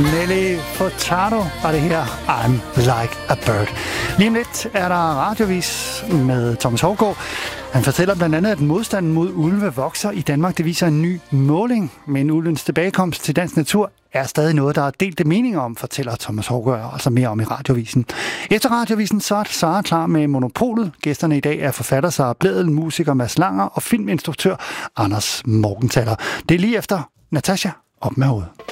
Nelly Furtado var det her, I'm Like a Bird. Lige om lidt er der radiovis med Thomas Hougaard. Han fortæller blandt andet, at modstanden mod ulve vokser i Danmark. Det viser en ny måling, men ulvens tilbagekomst til dansk natur er stadig noget, der er delte meninger om, fortæller Thomas Hougaard, altså mere om i radiovisen. Efter radiovisen så er Sara klar med Monopolet. Gæsterne i dag er forfatter Sara Blædel, musiker Mads Langer og filminstruktør Anders Morgenthaler. Det er lige efter Natasha op med hovedet.